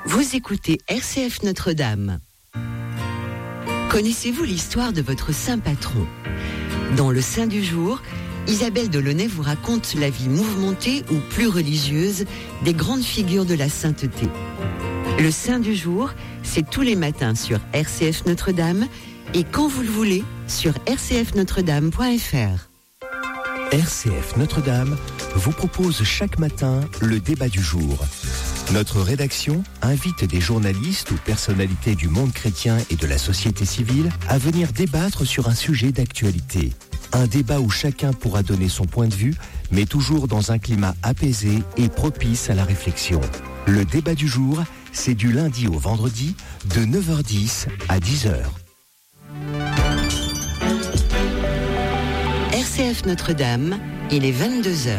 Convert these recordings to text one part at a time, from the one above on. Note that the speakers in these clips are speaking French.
Vous écoutez RCF Notre-Dame. Connaissez-vous l'histoire de votre saint patron ? Dans le Saint du jour, Isabelle Delaunay vous raconte la vie mouvementée ou plus religieuse des grandes figures de la sainteté. Le Saint du jour, c'est tous les matins sur RCF Notre-Dame et quand vous le voulez sur rcfnotredame.fr. RCF Notre-Dame vous propose chaque matin le débat du jour. Notre rédaction invite des journalistes ou personnalités du monde chrétien et de la société civile à venir débattre sur un sujet d'actualité. Un débat où chacun pourra donner son point de vue, mais toujours dans un climat apaisé et propice à la réflexion. Le débat du jour, c'est du lundi au vendredi, de 9h10 à 10h. RCF Notre-Dame, il est 22h.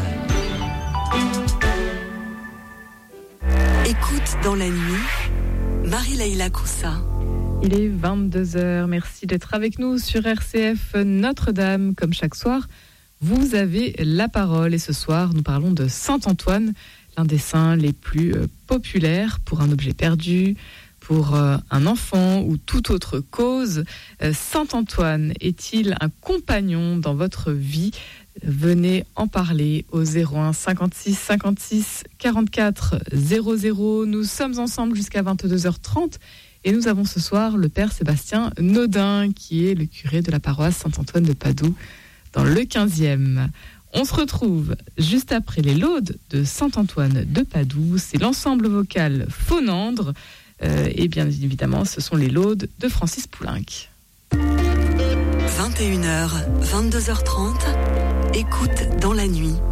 Écoute dans la nuit, Marie-Laïla Coussa. Il est 22h, merci d'être avec nous sur RCF Notre-Dame. Comme chaque soir, vous avez la parole et ce soir, nous parlons de Saint-Antoine, l'un des saints les plus populaires pour un objet perdu, pour un enfant ou toute autre cause. Saint-Antoine est-il un compagnon dans votre vie ? Venez en parler au 01 56 56 44 00. Nous sommes ensemble jusqu'à 22h30 et nous avons ce soir le père Sébastien Naudin qui est le curé de la paroisse Saint-Antoine de Padoue dans le 15e. On se retrouve juste après les laudes de Saint-Antoine de Padoue. C'est l'ensemble vocal Faunandre et bien évidemment ce sont les laudes de Francis Poulenc. 21h, 22h30, écoute dans la nuit.